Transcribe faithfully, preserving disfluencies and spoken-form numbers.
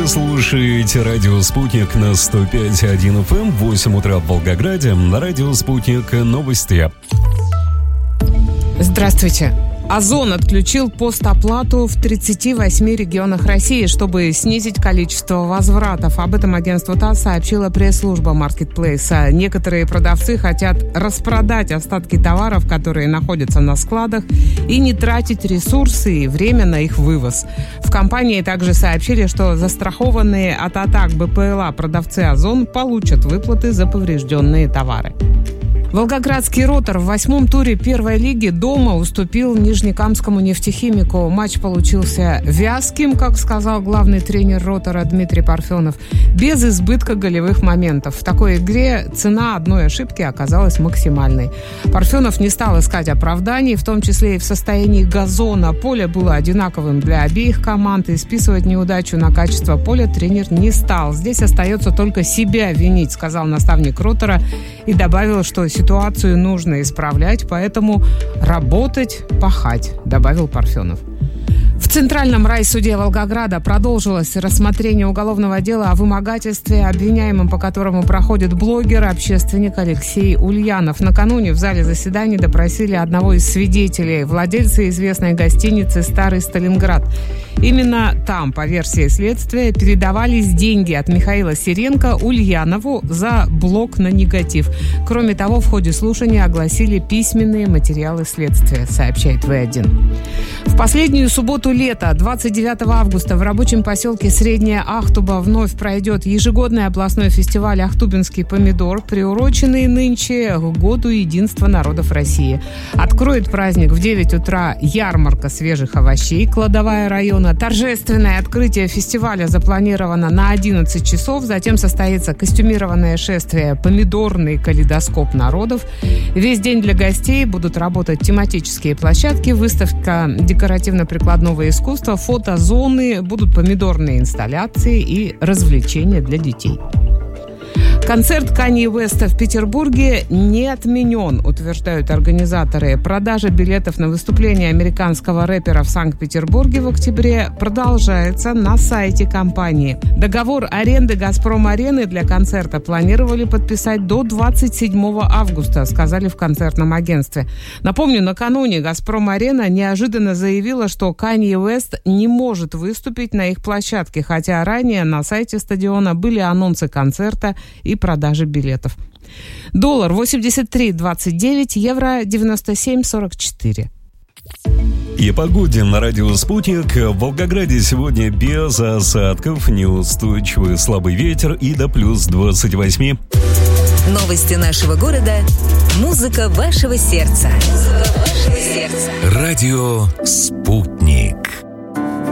слушаете радио «Спутник» на сто пять и один эф эм, восемь утра в Волгограде, на радио «Спутник» новости. Здравствуйте. Озон отключил постоплату в тридцати восьми регионах России, чтобы снизить количество возвратов. Об этом агентству ТАСС сообщила пресс-служба маркетплейса. Некоторые продавцы хотят распродать остатки товаров, которые находятся на складах, и не тратить ресурсы и время на их вывоз. В компании также сообщили, что застрахованные от атак БПЛА продавцы Озон получат выплаты за поврежденные товары. Волгоградский «Ротор» в восьмом туре первой лиги дома уступил нижнекамскому нефтехимику. Матч получился вязким, как сказал главный тренер «Ротора» Дмитрий Парфенов, без избытка голевых моментов. В такой игре цена одной ошибки оказалась максимальной. Парфенов не стал искать оправданий, в том числе и в состоянии газона. Поле было одинаковым для обеих команд, и списывать неудачу на качество поля тренер не стал. Здесь остается только себя винить, сказал наставник «Ротора», и добавил, что ситуацию нужно исправлять, поэтому работать, пахать, добавил Парфенов. В Центральном райсуде Волгограда продолжилось рассмотрение уголовного дела о вымогательстве, обвиняемым по которому проходит блогер, общественник Алексей Ульянов. Накануне в зале заседаний допросили одного из свидетелей, владельца известной гостиницы «Старый Сталинград». Именно там, по версии следствия, передавались деньги от Михаила Сиренко Ульянову за блог на негатив. Кроме того, в ходе слушания огласили письменные материалы следствия, сообщает вэ один. В последнюю субботу лета, двадцать девятого августа, в рабочем поселке Средняя Ахтуба вновь пройдет ежегодный областной фестиваль «Ахтубинский помидор», приуроченный нынче к году единства народов России. Откроет праздник в девять утра ярмарка свежих овощей, кладовая района. Торжественное открытие фестиваля запланировано на одиннадцать часов. Затем состоится костюмированное шествие «Помидорный калейдоскоп народов». Весь день для гостей будут работать тематические площадки, выставка декоративно-прикладного искусства, фотозоны, будут помидорные инсталляции и развлечения для детей. Концерт Канье Уэста в Петербурге не отменен, утверждают организаторы. Продажа билетов на выступление американского рэпера в Санкт-Петербурге в октябре продолжается на сайте компании. Договор аренды «Газпром-арены» для концерта планировали подписать до двадцать седьмого августа, сказали в концертном агентстве. Напомню, накануне «Газпром-арена» неожиданно заявила, что Канье Уэст не может выступить на их площадке, хотя ранее на сайте стадиона были анонсы концерта и продажи билетов. Доллар восемьдесят три двадцать девять, евро девяносто семь сорок четыре. И погоде на радио «Спутник». В Волгограде сегодня без осадков, неустойчивый слабый ветер и до плюс двадцать восемь. Новости нашего города. Музыка вашего сердца. Музыка вашего сердца. Радио «Спутник».